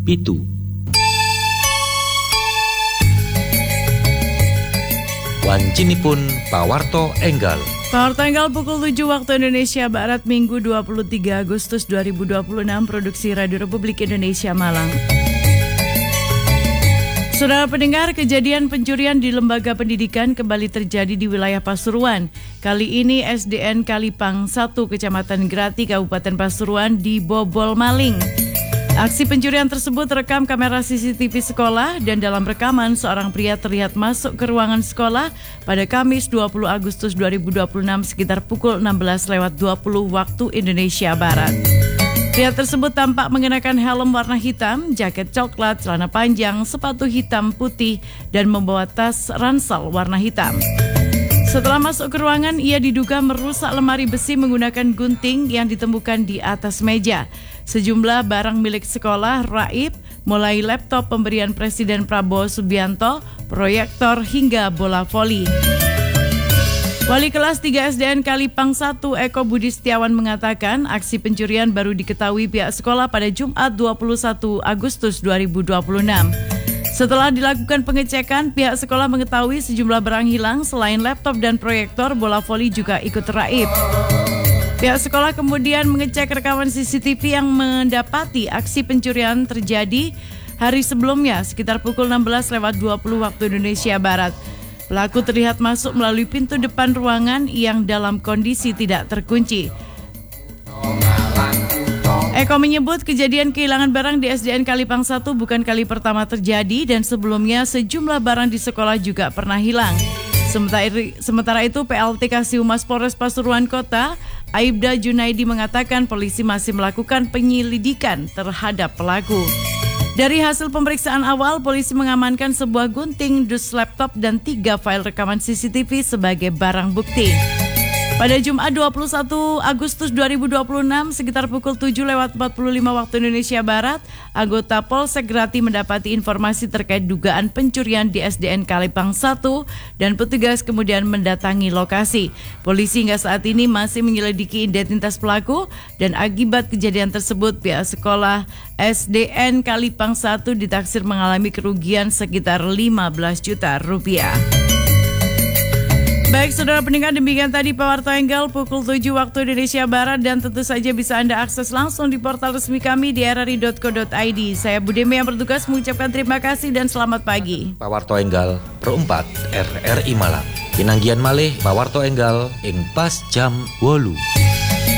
Pitu. Wancinipun pawarto enggal. Pawarto enggal pukul 7 waktu Indonesia Barat Minggu 23 Agustus 2026. Produksi Radio Republik Indonesia Malang. Saudara pendengar, kejadian pencurian di lembaga pendidikan kembali terjadi di wilayah Pasuruan. Kali ini SDN Kalipang 1 Kecamatan Grati Kabupaten Pasuruan dibobol maling. Aksi pencurian tersebut terekam kamera CCTV sekolah dan dalam rekaman seorang pria terlihat masuk ke ruangan sekolah pada Kamis 20 Agustus 2026 sekitar pukul 16.20 waktu Indonesia Barat. Pria tersebut tampak mengenakan helm warna hitam, jaket coklat, celana panjang, sepatu hitam putih dan membawa tas ransel warna hitam. Setelah masuk ke ruangan, ia diduga merusak lemari besi menggunakan gunting yang ditemukan di atas meja. Sejumlah barang milik sekolah raib, mulai laptop pemberian Presiden Prabowo Subianto, proyektor hingga bola voli. Wali kelas 3 SDN Kalipang 1 Eko Budi Setiawan mengatakan aksi pencurian baru diketahui pihak sekolah pada Jumat 21 Agustus 2026. Setelah dilakukan pengecekan, pihak sekolah mengetahui sejumlah barang hilang selain laptop dan proyektor, bola voli juga ikut raib. Pihak sekolah kemudian mengecek rekaman CCTV yang mendapati aksi pencurian terjadi hari sebelumnya sekitar pukul 16.20 waktu Indonesia Barat. Pelaku terlihat masuk melalui pintu depan ruangan yang dalam kondisi tidak terkunci. Eko menyebut kejadian kehilangan barang di SDN Kalipang 1 bukan kali pertama terjadi dan sebelumnya sejumlah barang di sekolah juga pernah hilang. Sementara itu PLT Kasih-Humas Polres Pasuruan Kota, Aibda Junaidi mengatakan polisi masih melakukan penyelidikan terhadap pelaku. Dari hasil pemeriksaan awal, polisi mengamankan sebuah gunting, dus laptop dan 3 file rekaman CCTV sebagai barang bukti. Pada Jumat 21 Agustus 2026 sekitar pukul 7.45 waktu Indonesia Barat, anggota Polsek Grati mendapati informasi terkait dugaan pencurian di SDN Kalipang 1 dan petugas kemudian mendatangi lokasi. Polisi hingga saat ini masih menyelidiki identitas pelaku dan akibat kejadian tersebut pihak sekolah SDN Kalipang 1 ditaksir mengalami kerugian sekitar 15 juta rupiah. Baik saudara pendengar, demikian tadi Pawarto Enggal pukul 7 waktu Indonesia Barat dan tentu saja bisa Anda akses langsung di portal resmi kami di rri.co.id. Saya Budemi yang bertugas mengucapkan terima kasih dan selamat pagi. Pawarto Enggal perempat RRI Malang. Pinanggian malih Pawarto Enggal ing pas jam 8.